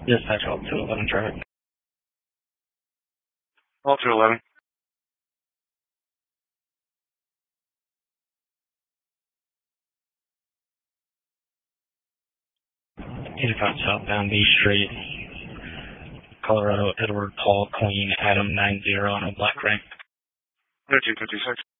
Dispatch all 211 traffic. All 211. 85 southbound B Street, Colorado, Edward, Paul, Queen, Adam 90 on a black rank. 1356.